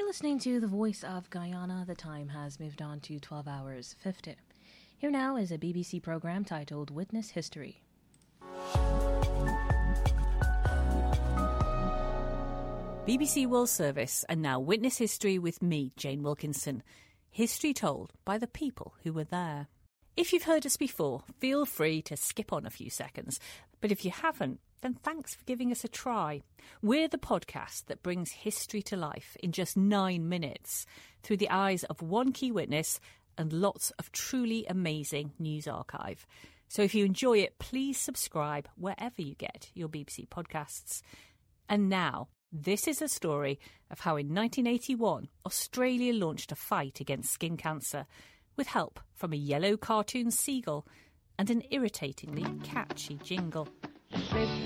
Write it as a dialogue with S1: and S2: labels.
S1: You're listening to The Voice of Guyana. The time has moved on to 12 hours 50. Here now is a BBC programme titled Witness History.
S2: BBC World Service and now Witness History with me, Jane Wilkinson. History told by the people who were there. If you've heard us before, feel free to skip on a few seconds. But if you haven't, then thanks for giving us a try. We're the podcast that brings history to life in just 9 minutes through the eyes of one key witness and lots of truly amazing news archive. So if you enjoy it, please subscribe wherever you get your BBC podcasts. And now, this is a story of how in 1981, Australia launched a fight against skin cancer with help from a yellow cartoon seagull and an irritatingly catchy jingle.